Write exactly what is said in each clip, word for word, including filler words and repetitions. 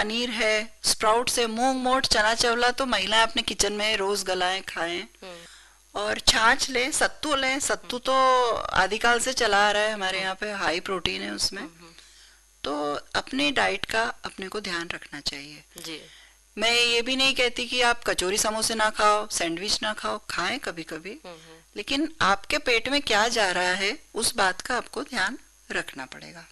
पनीर है, स्प्राउट से मूंग मोट चना चावला तो महिलाएं अपने किचन में रोज गलाएं खाएं। और छाछ लें, सत्तू लें, सत्तू तो आदिकाल से चला आ रहा है हमारे यहाँ पे, हाई प्रोटीन है उसमें। तो अपनी डाइट का अपने को ध्यान रखना चाहिए जी। मैं ये भी नहीं कहती कि आप कचौरी समोसे ना खाओ, सैंडविच ना खाओ, खाएं कभी कभी, लेकिन आपके पेट में क्या जा रहा है उस बात का आपको ध्यान रखना पड़ेगा।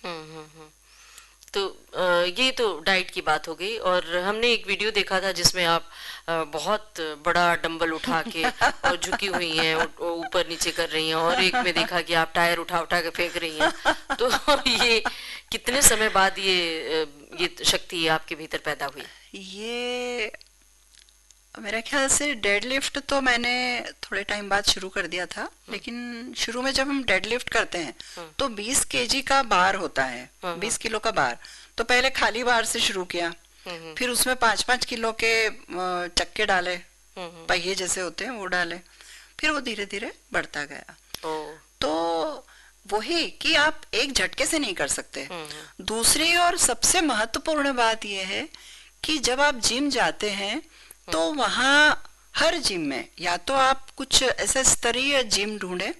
तो ये तो डाइट की बात हो गई। और हमने एक वीडियो देखा था जिसमें आप बहुत बड़ा डंबल उठा के और झुकी हुई हैं, ऊपर नीचे कर रही हैं, और एक में देखा कि आप टायर उठा उठा के फेंक रही हैं। तो ये कितने समय बाद ये ये शक्ति आपके भीतर पैदा हुई? ये मेरे ख्याल से डेडलिफ्ट तो मैंने थोड़े टाइम बाद शुरू कर दिया था, लेकिन शुरू में जब हम डेडलिफ्ट करते हैं तो बीस केजी का बार होता है, बीस किलो का बार। तो पहले खाली बार से शुरू किया, फिर उसमें पांच पांच किलो के चक्के डाले, पहिए जैसे होते हैं वो डाले, फिर वो धीरे धीरे बढ़ता गया। तो वही कि आप एक झटके से नहीं कर सकते। दूसरी और सबसे महत्वपूर्ण बात यह है कि जब आप जिम जाते हैं तो वहां हर जिम में या तो आप कुछ ऐसा स्तरीय जिम ढूंढे।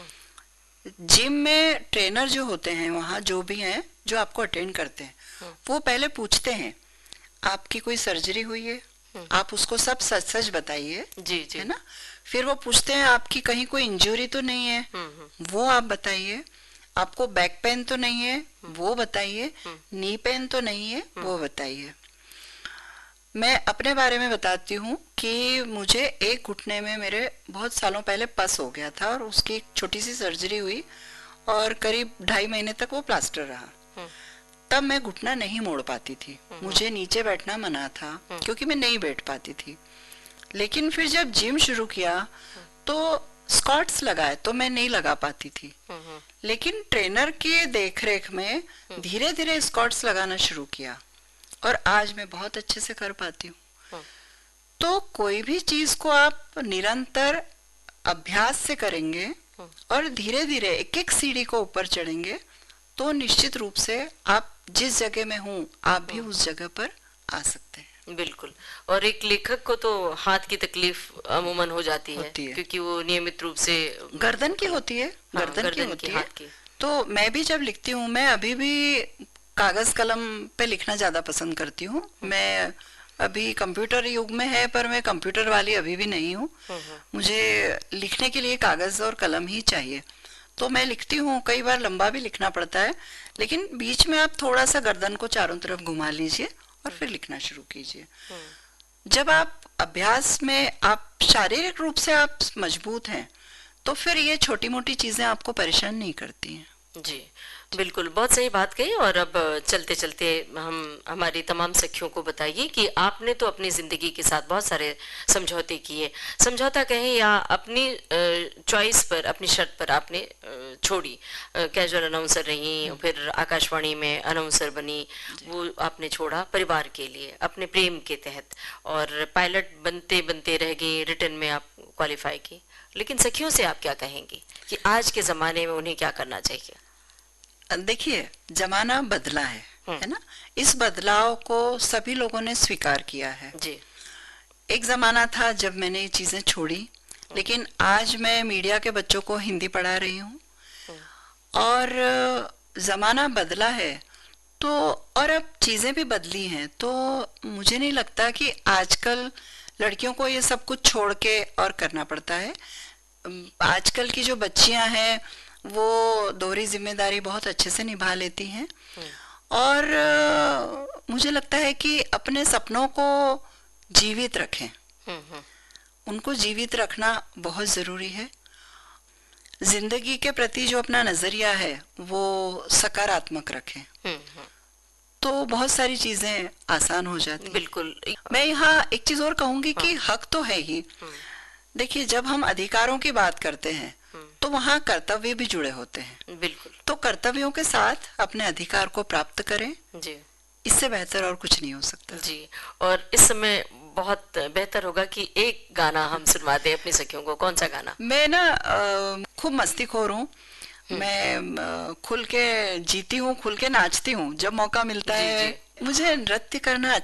जिम में ट्रेनर जो होते हैं वहां जो भी हैं जो आपको अटेंड करते हैं, वो पहले पूछते हैं आपकी कोई सर्जरी हुई है, आप उसको सब सच सच बताइए जी जी, है ना। फिर वो पूछते हैं आपकी कहीं कोई इंजरी तो नहीं है, वो आप बताइए। आपको बैक पेन तो नहीं है, वो बताइए। नी पेन तो नहीं है, वो बताइए। मैं अपने बारे में बताती हूँ कि मुझे एक घुटने में मेरे बहुत सालों पहले पस हो गया था और उसकी एक छोटी सी सर्जरी हुई और करीब ढाई महीने तक वो प्लास्टर रहा। तब मैं घुटना नहीं मोड़ पाती थी, मुझे नीचे बैठना मना था क्योंकि मैं नहीं बैठ पाती थी। लेकिन फिर जब जिम शुरू किया तो स्क्वाट्स लगाए तो मैं नहीं लगा पाती थी, लेकिन ट्रेनर के देखरेख में धीरे धीरे स्क्वाट्स लगाना शुरू किया और आज मैं बहुत अच्छे से कर पाती हूँ। तो कोई भी चीज को आप निरंतर अभ्यास से करेंगे और धीरे धीरे एक एक सीढ़ी को ऊपर चढ़ेंगे तो निश्चित रूप से आप जिस जगह में हूँ आप भी उस जगह पर आ सकते हैं। बिल्कुल। और एक लेखक को तो हाथ की तकलीफ अमूमन हो जाती है, है। क्योंकि वो नियमित रूप से गर्दन की होती है, हाँ, गर्दन, गर्दन की होती की, है की। तो मैं भी जब लिखती हूँ, मैं अभी भी कागज कलम पे लिखना ज्यादा पसंद करती हूँ। मैं अभी कंप्यूटर युग में है पर मैं कंप्यूटर वाली अभी भी नहीं हूँ, मुझे लिखने के लिए कागज और कलम ही चाहिए। तो मैं लिखती हूँ, कई बार लंबा भी लिखना पड़ता है, लेकिन बीच में आप थोड़ा सा गर्दन को चारों तरफ घुमा लीजिए और फिर लिखना शुरू कीजिए। जब आप अभ्यास में आप शारीरिक रूप से आप मजबूत हैं तो फिर ये छोटी मोटी चीजें आपको परेशान नहीं करती हैं। जी बिल्कुल, बहुत सही बात कही। और अब चलते चलते हम हमारी तमाम सखियों को बताइए कि आपने तो अपनी जिंदगी के साथ बहुत सारे समझौते किए, समझौता कहें या अपनी चॉइस पर, अपनी शर्त पर आपने छोड़ी। कैजुअल अनाउंसर रही, फिर आकाशवाणी में अनाउंसर बनी, वो आपने छोड़ा परिवार के लिए, अपने प्रेम के तहत, और पायलट बनते बनते रह गई, रिटर्न में आप क्वालिफाई की। लेकिन सखियों से आप क्या कहेंगी कि आज के जमाने में उन्हें क्या करना चाहिए? देखिए, जमाना बदला है, है ना। इस बदलाव को सभी लोगों ने स्वीकार किया है जी। एक जमाना था जब मैंने ये चीजें छोड़ी, लेकिन आज मैं मीडिया के बच्चों को हिंदी पढ़ा रही हूँ और जमाना बदला है तो, और अब चीजें भी बदली हैं, तो मुझे नहीं लगता कि आजकल लड़कियों को ये सब कुछ छोड़ के और करना पड़ता है। आजकल की जो बच्चियां हैं वो दोहरी जिम्मेदारी बहुत अच्छे से निभा लेती हैं और आ, मुझे लगता है कि अपने सपनों को जीवित रखें, उनको जीवित रखना बहुत जरूरी है। जिंदगी के प्रति जो अपना नजरिया है वो सकारात्मक रखें तो बहुत सारी चीजें आसान हो जाती हैं। बिल्कुल। मैं यहाँ एक चीज और कहूंगी कि हक तो है ही। देखिए, जब हम अधिकारों की बात करते हैं तो वहाँ कर्तव्य भी जुड़े होते हैं। बिल्कुल। तो कर्तव्यों के साथ अपने अधिकार को प्राप्त करें जी, इससे बेहतर और कुछ नहीं हो सकता जी। और इस समय बहुत बेहतर होगा कि एक गाना हम सुनवा दें अपनी सखियों को। कौन सा गाना? मैं ना खूब मस्तीखोर हूँ, मैं खुल के जीती हूँ, खुल के नाचती हूँ, जब मौका मिलता जी, है जी। मुझे नृत्य करना